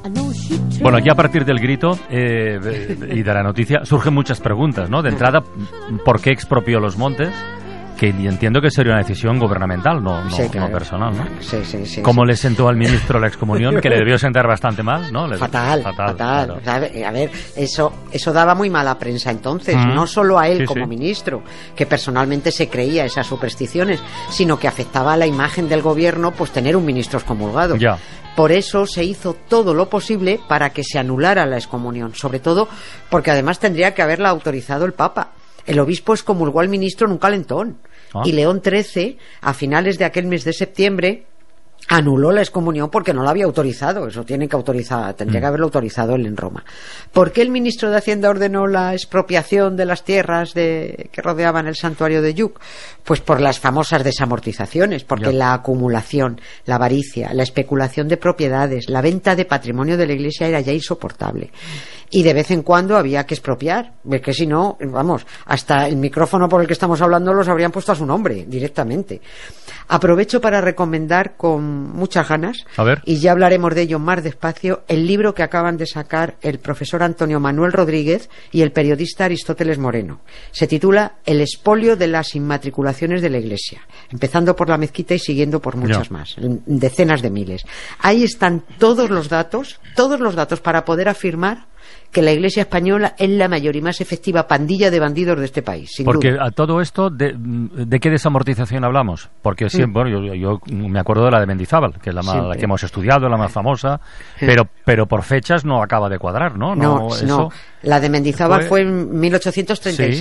Bueno, ya a partir del grito y de la noticia surgen muchas preguntas, ¿no? De entrada, ¿por qué expropió los montes? Que entiendo que sería una decisión gubernamental, no personal, ¿no? Sí. ¿Cómo le sentó al ministro la excomunión? Que le debió sentar bastante mal, ¿no? Fatal. Claro. A ver, eso daba muy mala prensa entonces, no solo a él como ministro, que personalmente se creía esas supersticiones, sino que afectaba a la imagen del gobierno, pues tener un ministro excomulgado. Ya. Por eso se hizo todo lo posible para que se anulara la excomunión, sobre todo porque además tendría que haberla autorizado el Papa. El obispo excomulgó al ministro en un calentón. Y León XIII, a finales de aquel mes de septiembre, anuló la excomunión porque no la había autorizado. Eso tendría que haberlo autorizado él en Roma. ¿Por qué el ministro de Hacienda ordenó la expropiación de las tierras que rodeaban el santuario de Lluc? Pues por las famosas desamortizaciones, porque la acumulación, la avaricia, la especulación de propiedades, la venta de patrimonio de la Iglesia era ya insoportable. Y de vez en cuando había que expropiar, porque si no, vamos, hasta el micrófono por el que estamos hablando los habrían puesto a su nombre directamente. Aprovecho para recomendar con muchas ganas, y ya hablaremos de ello más despacio, el libro que acaban de sacar el profesor Antonio Manuel Rodríguez y el periodista Aristóteles Moreno. Se titula El expolio de las inmatriculaciones de la Iglesia, empezando por la mezquita y siguiendo por muchas más, decenas de miles. Ahí están todos los datos para poder afirmar que la Iglesia española es la mayor y más efectiva pandilla de bandidos de este país, sin Porque duda. a todo esto, ¿de qué desamortización hablamos? Porque siempre, yo me acuerdo de la de Mendizábal, que es la que hemos estudiado, la más famosa, pero por fechas no acaba de cuadrar, ¿no? No. La de Mendizábal fue en 1836.